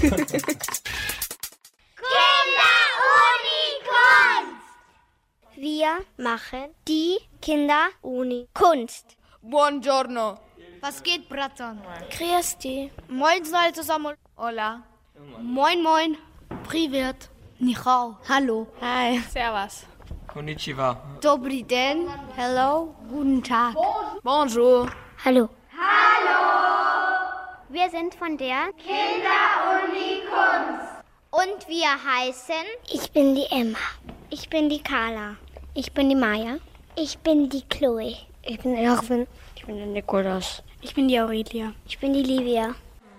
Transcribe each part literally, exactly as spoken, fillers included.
Wir machen die Kinderuni Kunst. Buongiorno. Was geht, Bratan? Grüß dich. Moin alle zusammen. Hola. Moin, moin. Privet. Ni hao. Hallo. Hi. Servus. Konnichiwa. Dobri den. Hello. Guten Tag. Bonjour. Hallo. Hallo. Wir sind von der Kinderuni Kunst. Und wir heißen... Ich bin die Emma. Ich bin die Carla. Ich bin die Maya. Ich bin die Chloe. Ich bin Erwin. Ich bin der Nikolaus. Ich bin die Aurelia. Ich bin die Livia.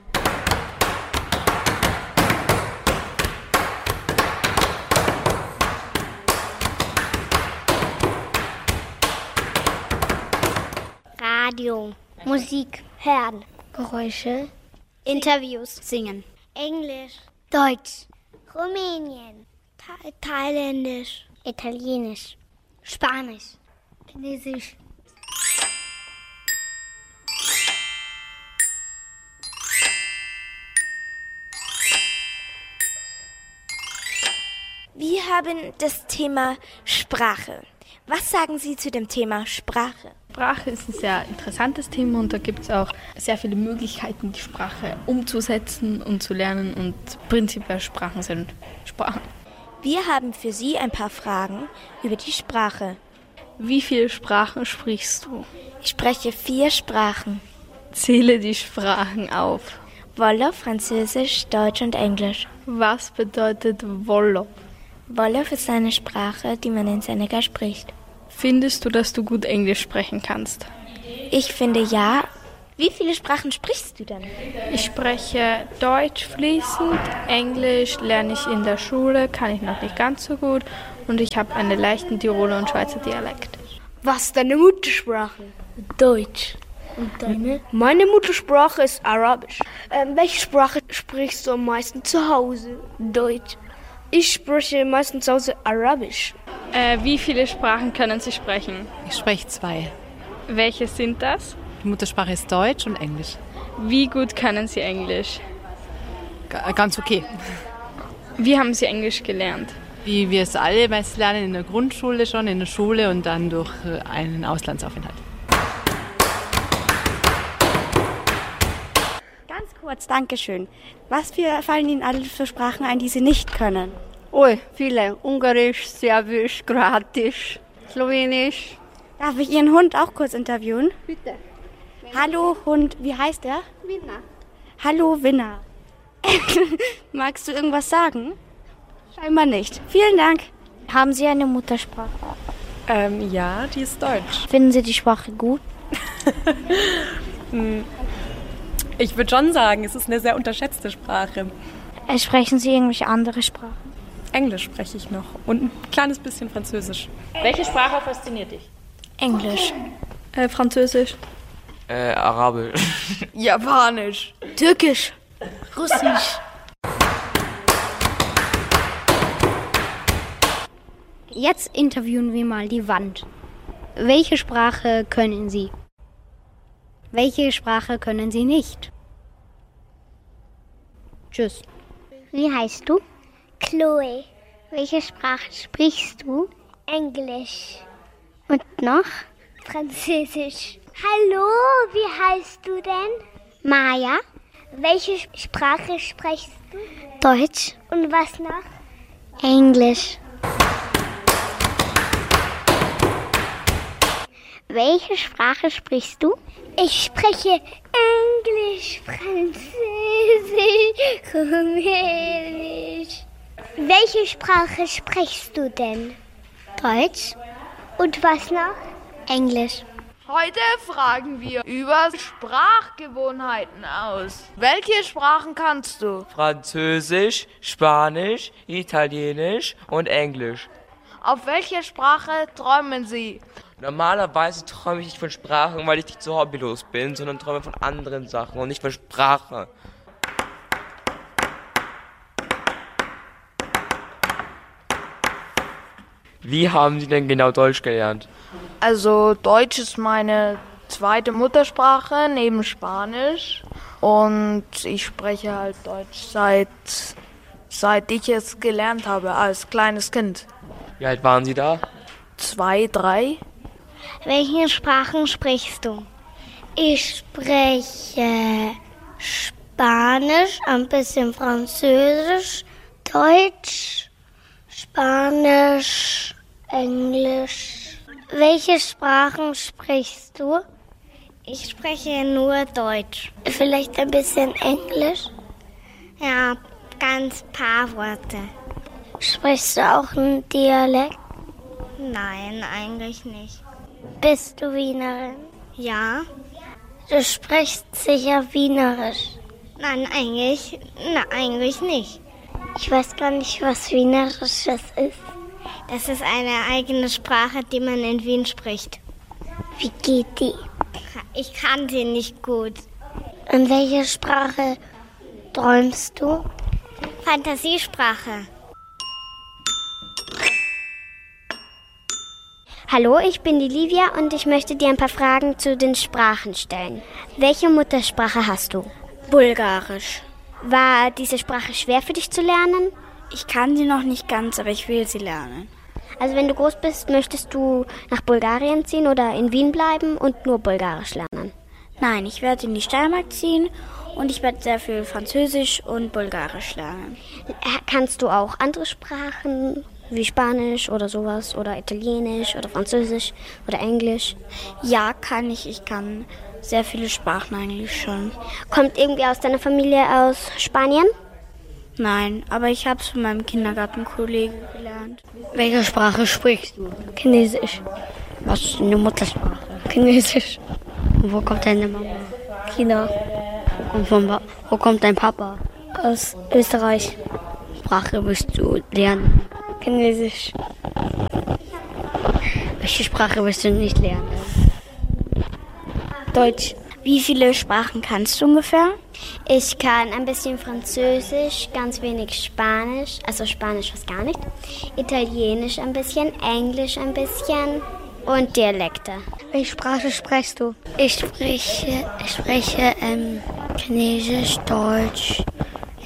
Radio. Musik. Hören. Geräusche. Interviews. Singen. Englisch. Deutsch. Rumänien. Tha- Thailändisch. Italienisch. Spanisch. Chinesisch. Wir haben das Thema Sprache. Was sagen Sie zu dem Thema Sprache? Sprache ist ein sehr interessantes Thema und da gibt es auch sehr viele Möglichkeiten, die Sprache umzusetzen und zu lernen. Und prinzipiell Sprachen sind Sprachen. Wir haben für Sie ein paar Fragen über die Sprache. Wie viele Sprachen sprichst du? Ich spreche vier Sprachen. Zähle die Sprachen auf. Wolof, Französisch, Deutsch und Englisch. Was bedeutet Wolof? Wolof ist eine Sprache, die man in Senegal spricht. Findest du, dass du gut Englisch sprechen kannst? Ich finde ja. Wie viele Sprachen sprichst du denn? Ich spreche Deutsch fließend, Englisch lerne ich in der Schule, kann ich noch nicht ganz so gut und ich habe einen leichten Tiroler und Schweizer Dialekt. Was ist deine Muttersprache? Deutsch. Und deine? Meine Muttersprache ist Arabisch. Ähm, welche Sprache sprichst du am meisten zu Hause? Deutsch. Ich spreche meistens zu Hause Arabisch. Äh, wie viele Sprachen können Sie sprechen? Ich spreche zwei. Welche sind das? Die Muttersprache ist Deutsch und Englisch. Wie gut können Sie Englisch? G- ganz okay. Wie haben Sie Englisch gelernt? Wie wir es alle meist lernen, in der Grundschule schon, in der Schule und dann durch einen Auslandsaufenthalt. Ganz kurz, Dankeschön. Was für, fallen Ihnen alle für Sprachen ein, die Sie nicht können? Oh, viele. Ungarisch, Serbisch, Kroatisch, Slowenisch. Darf ich Ihren Hund auch kurz interviewen? Bitte. Hallo Hund, wie heißt er? Winner. Hallo Winner. Magst du irgendwas sagen? Scheinbar nicht. Vielen Dank. Haben Sie eine Muttersprache? Ähm, ja, die ist Deutsch. Finden Sie die Sprache gut? Ich würde schon sagen, es ist eine sehr unterschätzte Sprache. Äh, Sprechen Sie irgendwelche andere Sprachen? Englisch spreche ich noch und ein kleines bisschen Französisch. Welche Sprache fasziniert dich? Englisch. Äh, Französisch. Äh, Arabisch. Japanisch. Türkisch. Russisch. Jetzt interviewen wir mal die Wand. Welche Sprache können Sie? Welche Sprache können Sie nicht? Tschüss. Wie heißt du? Chloe. Welche Sprache sprichst du? Englisch. Und noch? Französisch. Hallo, wie heißt du denn? Maya. Welche Sprache sprichst du? Deutsch. Und was noch? Englisch. Welche Sprache sprichst du? Ich spreche Englisch, Französisch, Rumänisch. Welche Sprache sprichst du denn? Deutsch. Und was noch? Englisch. Heute fragen wir über Sprachgewohnheiten aus. Welche Sprachen kannst du? Französisch, Spanisch, Italienisch und Englisch. Auf welche Sprache träumen Sie? Normalerweise träume ich nicht von Sprachen, weil ich nicht so hobbylos bin, sondern träume von anderen Sachen und nicht von Sprache. Wie haben Sie denn genau Deutsch gelernt? Also Deutsch ist meine zweite Muttersprache neben Spanisch Und ich spreche halt Deutsch seit, seit ich es gelernt habe, als kleines Kind. Wie alt waren Sie da? Zwei, drei. Welche Sprachen sprichst du? Ich spreche Spanisch, ein bisschen Französisch, Deutsch, Spanisch, Englisch. Welche Sprachen sprichst du? Ich spreche nur Deutsch. Vielleicht ein bisschen Englisch? Ja, ganz paar Worte. Sprichst du auch einen Dialekt? Nein, eigentlich nicht. Bist du Wienerin? Ja. Du sprichst sicher Wienerisch. Nein, eigentlich, na, eigentlich nicht. Ich weiß gar nicht, was Wienerisches ist. Das ist eine eigene Sprache, die man in Wien spricht. Wie geht die? Ich kann sie nicht gut. In welcher Sprache träumst du? Fantasiesprache. Hallo, ich bin die Livia und ich möchte dir ein paar Fragen zu den Sprachen stellen. Welche Muttersprache hast du? Bulgarisch. War diese Sprache schwer für dich zu lernen? Ich kann sie noch nicht ganz, aber ich will sie lernen. Also wenn du groß bist, möchtest du nach Bulgarien ziehen oder in Wien bleiben und nur Bulgarisch lernen? Nein, ich werde in die Steiermark ziehen und ich werde sehr viel Französisch und Bulgarisch lernen. Kannst du auch andere Sprachen wie Spanisch oder sowas oder Italienisch oder Französisch oder Englisch? Ja, kann ich. Ich kann sehr viele Sprachen eigentlich schon. Kommt irgendwie aus deiner Familie aus Spanien? Nein, aber ich habe es von meinem Kindergartenkollegen gelernt. Welche Sprache sprichst du? Chinesisch. Was ist deine Muttersprache? Chinesisch. Und wo kommt deine Mama? China. Und von, wo kommt dein Papa? Aus Österreich. Sprache willst du lernen? Chinesisch. Welche Sprache willst du nicht lernen? Deutsch. Wie viele Sprachen kannst du ungefähr? Ich kann ein bisschen Französisch, ganz wenig Spanisch, also Spanisch fast gar nicht, Italienisch ein bisschen, Englisch ein bisschen und Dialekte. Welche Sprache sprichst du? Ich spreche, ich spreche ähm, Chinesisch, Deutsch,